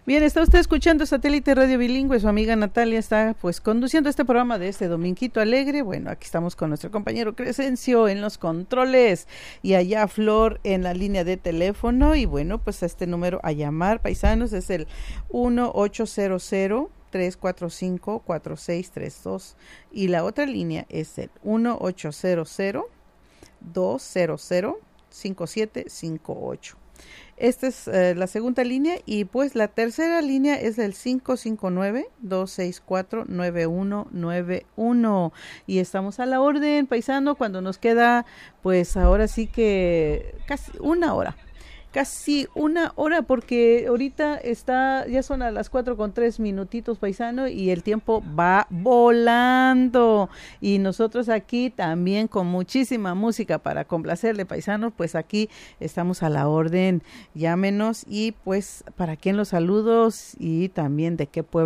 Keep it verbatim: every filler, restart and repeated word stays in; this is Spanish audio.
Bien, está usted escuchando Satélite Radio Bilingüe, su amiga Natalia está pues conduciendo este programa de este dominguito alegre. Bueno, aquí estamos con nuestro compañero Crescencio en los controles y allá Flor en la línea de teléfono. Y bueno, pues este número a llamar, paisanos, es el uno ocho cero cero, tres cuatro cinco, cuatro seis tres dos y la otra línea es el uno ocho cero cero, dos cero cero, cinco siete cinco ocho. Esta es eh, la segunda línea y pues la tercera línea es el cinco cinco nueve, dos seis cuatro, nueve uno nueve uno y estamos a la orden, paisano, cuando nos queda pues ahora sí que casi una hora. Casi una hora porque ahorita está, ya son a las cuatro con tres minutitos, paisano, y el tiempo va volando. Y nosotros aquí también con muchísima música para complacerle, paisano, pues aquí estamos a la orden. Llámenos y pues para quién los saludos y también de qué pueblo